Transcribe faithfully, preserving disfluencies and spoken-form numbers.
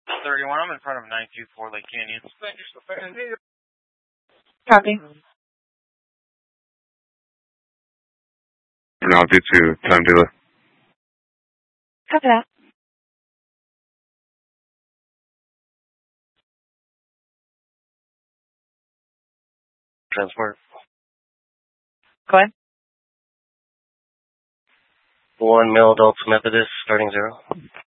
thirty-one, I'm in front of nine two four Lake Canyon. Copy. Now due to time delay. Copy that. Transport. Go ahead. One male adult Methodist, starting zero.